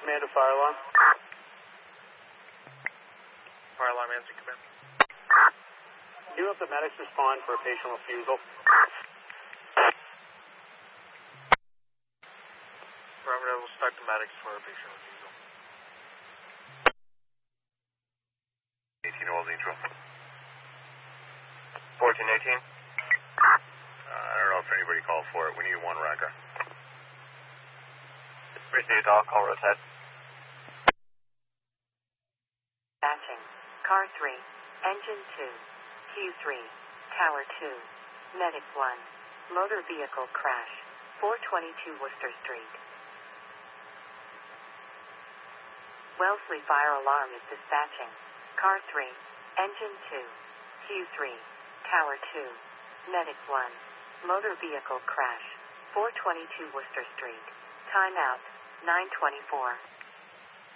Command to fire alarm. Fire alarm answer, command. Do you have the medics respond for a patient refusal? Affirmative, we'll start the medics for a patient refusal. 18 Old Neutral. 1418. I don't know if anybody called for it. We need one wrecker. Received, all call rotate. Dispatching. Car 3, Engine 2, Q3, Tower 2, Medic 1, Motor Vehicle Crash, 422 Worcester Street. Wellesley Fire Alarm is dispatching. Car 3, Engine 2, Q3, Tower 2, Medic 1, Motor Vehicle Crash, 422 Worcester Street. Timeout, 9:24.